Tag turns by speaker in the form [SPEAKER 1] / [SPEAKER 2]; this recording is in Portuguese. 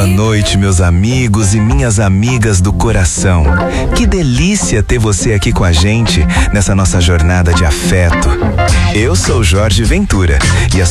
[SPEAKER 1] Boa noite, meus amigos e minhas amigas do coração. Que delícia ter você aqui com a gente nessa nossa jornada de afeto. Eu sou Jorge Ventura e a